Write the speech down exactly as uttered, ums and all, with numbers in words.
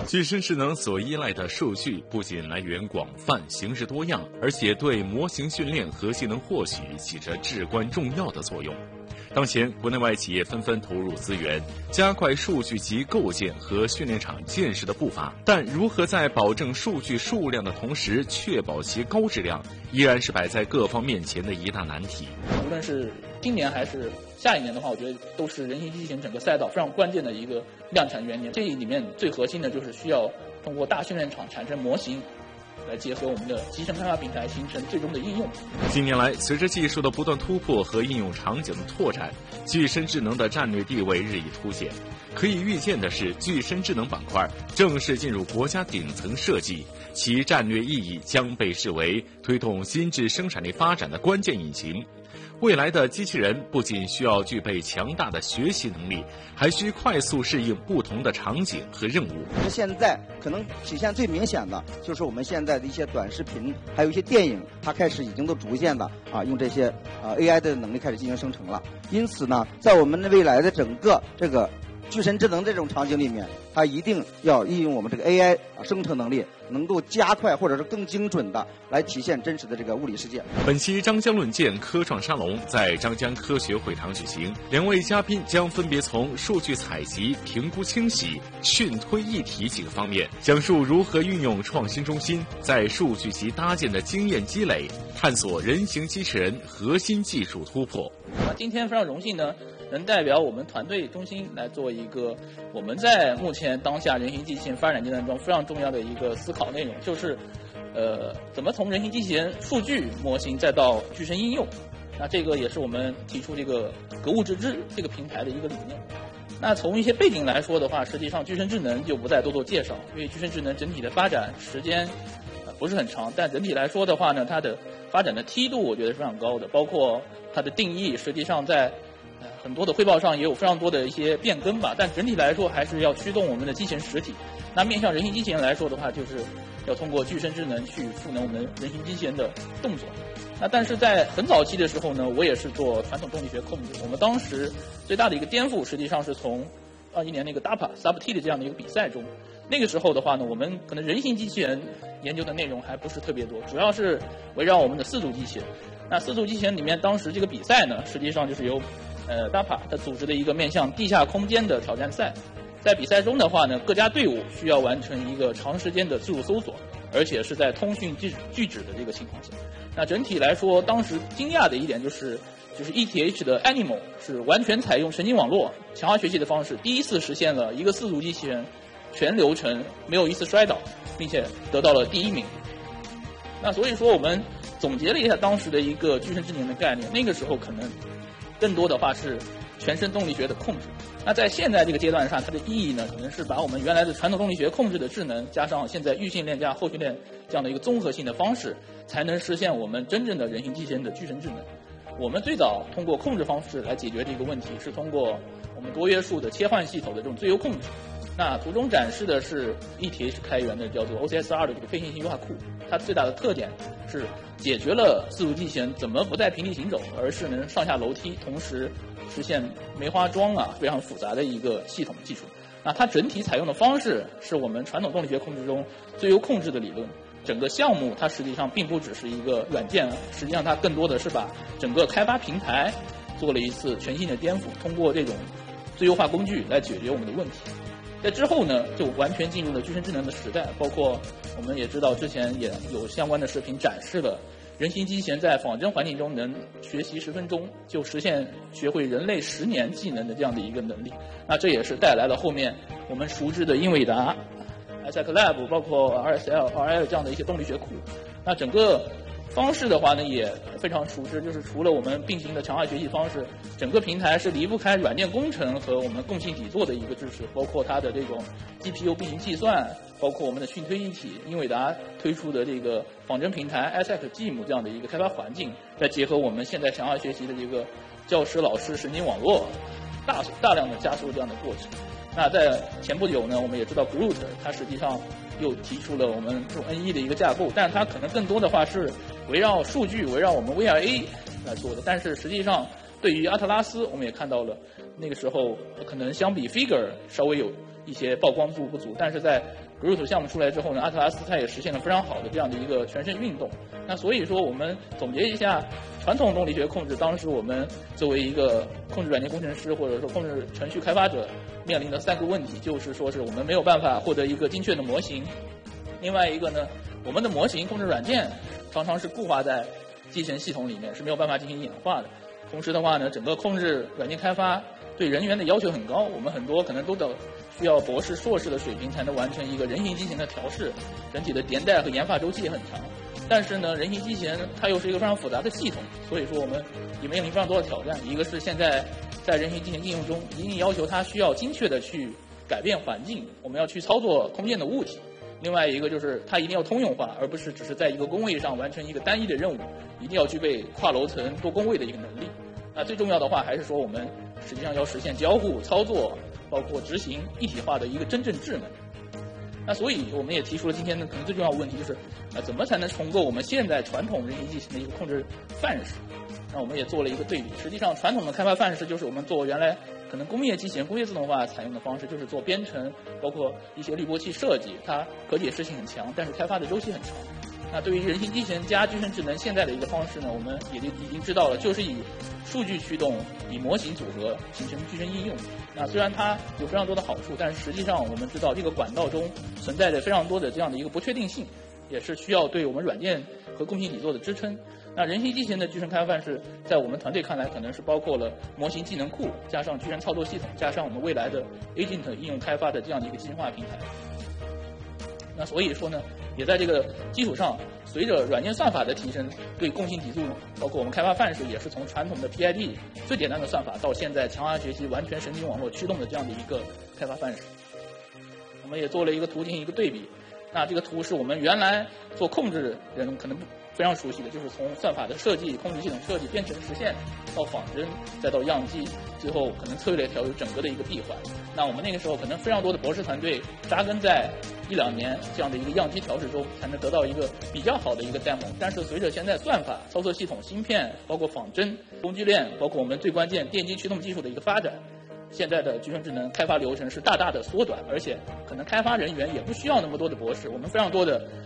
具身智能所依赖的数据不仅来源广泛、形式多样，而且对模型训练和技能获取起着至关重要的作用。当前，国内外企业纷纷投入资源，加快数据集构建和训练场建设的步伐。但如何在保证数据数量的同时，确保其高质量，依然是摆在各方面前的一大难题。 无论是今年还是下一年的话，我觉得都是人形机器人整个赛道非常关键的一个量产元年。这里面最核心的就是需要通过大训练场产生模型，来结合我们的集成开发平台，形成最终的应用。 近年来，随着技术的不断突破和应用场景的拓展，具身智能的战略地位日益凸显。可以预见的是，具身智能板块正式进入国家顶层设计，其战略意义将被视为推动新质生产力发展的关键引擎。未来的机器人不仅需要具备强大的学习能力，还需快速适应不同的场景和任务。 现在可能体现最明显的就是我们现在的一些短视频，还有一些电影，它开始已经都逐渐的啊用这些啊 A I 的能力开始进行生成了。因此呢，在我们的未来的整个这个具身智能这种场景里面，它一定要利用我们这个 A I 啊生成能力，能够加快或者是更精准的来体现真实的这个物理世界。 本期张江论剑科创沙龙在张江科学会堂举行，两位嘉宾将分别从数据采集、评估清洗、训推一体几个方面，讲述如何运用创新中心在数据集搭建的经验积累，探索人形机器人核心技术突破。 那今天非常荣幸呢，能代表我们团队中心来做一个我们在目前当下人形机器人发展阶段中非常重要的一个思考内容，就是呃怎么从人形机器人数据模型再到具身应用。那这个也是我们提出这个格物致知这个平台的一个理念。那从一些背景来说的话，实际上具身智能就不再多做介绍，因为具身智能整体的发展时间不是很长，但整体来说的话呢，它的发展的梯度我觉得是非常高的，包括它的定义，实际上在呃很多的汇报上也有非常多的一些变更吧，但整体来说还是要驱动我们的机器人实体。那面向人形机器人来说的话，就是要通过具身智能去赋能我们人形机器人的动作。那但是在很早期的时候呢，我也是做传统动力学控制，我们当时最大的一个颠覆，实际上是从二一年那个 D A P A S U B T 的这样的一个比赛中。那个时候的话呢，我们可能人形机器人研究的内容还不是特别多，主要是围绕我们的四足机器人。那四足机器人里面，当时这个比赛呢，实际上就是由呃 D A P A 它组织的一个面向地下空间的挑战赛。在比赛中的话呢，各家队伍需要完成一个长时间的自助搜索，而且是在通讯拒拒止的这个情况下。那整体来说，当时惊讶的一点就是，就是 E T H 的 Animal 是完全采用神经网络强化学习的方式，第一次实现了一个四足机器人全流程没有一次摔倒，并且得到了第一名。那所以说，我们总结了一下当时的一个具身智能的概念，那个时候可能更多的话是全身动力学的控制。那在现在这个阶段上，它的意义呢，可能是把我们原来的传统动力学控制的智能，加上现在预训练加后训练这样的一个综合性的方式，才能实现我们真正的人形机器人的具身智能。我们最早通过控制方式来解决这个问题，是通过我们多约束的切换系统的这种自由控制。那图中展示的是 E T H 开源的叫做 O C S R 的这个非线性优化库，它最大的特点是解决了四足机器人怎么不在平地行走，而是能上下楼梯，同时实现梅花桩啊非常复杂的一个系统技术。那它整体采用的方式是我们传统动力学控制中自由控制的理论。整个项目它实际上并不只是一个软件，实际上它更多的是把整个开发平台做了一次全新的颠覆，通过这种自由化工具来解决我们的问题。在之后呢，就完全进入了具身智能的时代，包括我们也知道之前也有相关的视频展示了人形机器人在仿真环境中能学习十分钟就实现学会人类十年技能的这样的一个能力。那这也是带来了后面我们熟知的英伟达、I S A C Lab 包括 R S L、R L 这样的一些动力学库。那整个方式的话呢也非常熟知，就是除了我们并行的强化学习方式，整个平台是离不开软件工程和我们共性底座的一个支持，包括它的这种 G P U 并行计算，包括我们的讯推一体，英伟达推出的这个仿真平台 I S A C G I M 这样的一个开发环境，再结合我们现在强化学习的这个教师老师神经网络，大大量的加速这样的过程。那在前不久呢，我们也知道 Groot 它实际上又提出了我们这种 N 一 的一个架构，但是它可能更多的话是围绕数据、围绕我们 V R A 来做的。但是实际上，对于阿特拉斯，我们也看到了，那个时候可能相比 Figure 稍微有一些曝光度不足，但是在 Groot 项目出来之后呢，阿特拉斯它也实现了非常好的这样的一个全身运动。那所以说，我们总结一下传统动力学控制，当时我们作为一个控制软件工程师或者说控制程序开发者面临的三个问题，就是说是我们没有办法获得一个精确的模型。另外一个呢，我们的模型控制软件常常是固化在集成系统里面，是没有办法进行演化的。同时的话呢，整个控制软件开发对人员的要求很高，我们很多可能都得需要博士、硕士的水平才能完成一个人形机器人的调试，整体的迭代和研发周期也很长。但是呢，人形机器人它又是一个非常复杂的系统，所以说我们也面临非常多的挑战。一个是现在在人形机器人应用中，一定要求它需要精确的去改变环境，我们要去操作空间的物体。另外一个就是它一定要通用化，而不是只是在一个工位上完成一个单一的任务，一定要具备跨楼层多工位的一个能力。那最重要的话还是说，我们实际上要实现交互、操作，包括执行一体化的一个真正智能。那所以我们也提出了今天的可能最重要的问题，就是啊，怎么才能重构我们现在传统人形机器人的一个控制范式？那我们也做了一个对比。实际上，传统的开发范式就是我们做原来可能工业机器人、工业自动化采用的方式，就是做编程，包括一些滤波器设计，它可解释性很强，但是开发的周期很长。那对于人形机器人加具身智能现在的一个方式呢，我们也就已经知道了，就是以数据驱动、以模型组合形成具身应用。那虽然它有非常多的好处，但是实际上我们知道这个管道中存在着非常多的这样的一个不确定性，也是需要对我们软件和共性底座的支撑。那人形机器人的具身开发范式，在我们团队看来，可能是包括了模型技能库，加上具身操作系统，加上我们未来的 Agent 应用开发的这样的一个机械化平台。那所以说呢，也在这个基础上，随着软件算法的提升，对共性底座，包括我们开发范式，也是从传统的 P I D 最简单的算法，到现在强化学习、完全神经网络驱动的这样的一个开发范式。我们也做了一个图进行一个对比。那这个图是我们原来做控制人可能非常熟悉的，就是从算法的设计、控制系统设计、编程实现，到仿真，再到样机，最后可能策略调整整个的一个闭环。那我们那个时候可能非常多的博士团队扎根在一两年这样的一个样机调试中，才能得到一个比较好的一个 demo。但是随着现在算法、操作系统、芯片，包括仿真、工具链，包括我们最关键电机驱动技术的一个发展，现在的具身智能开发流程是大大的缩短，而且可能开发人员也不需要那么多的博士，我们非常多的